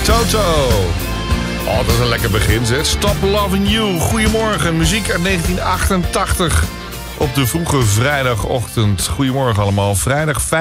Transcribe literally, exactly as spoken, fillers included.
Toto. Oh, dat is een lekker begin, zeg. Stop Loving You. Goedemorgen. Muziek uit negentien achtentachtig op de vroege vrijdagochtend. Goedemorgen allemaal. Vrijdag